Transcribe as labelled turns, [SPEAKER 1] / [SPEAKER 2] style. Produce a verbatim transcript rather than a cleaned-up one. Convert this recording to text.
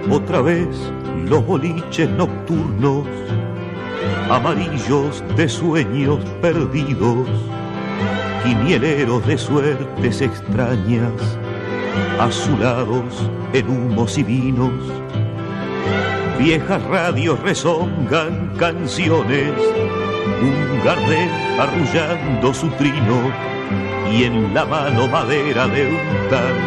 [SPEAKER 1] Otra vez los boliches nocturnos, amarillos de sueños perdidos, quinieleros de suertes extrañas, azulados en humos y vinos. Viejas radios rezongan canciones, un Gardel arrullando su trino y en la mano madera de un tango